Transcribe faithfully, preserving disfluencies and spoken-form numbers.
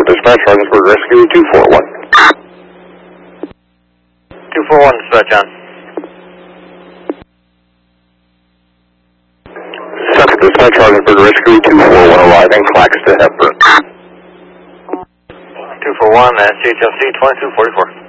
Dispatch, Rogersburg Rescue two four one. two four one, Dispatch on. Central Dispatch, Rogersburg Rescue two four one arriving, Clacks to Hepburn. two four one, S H F C twenty-two forty-four.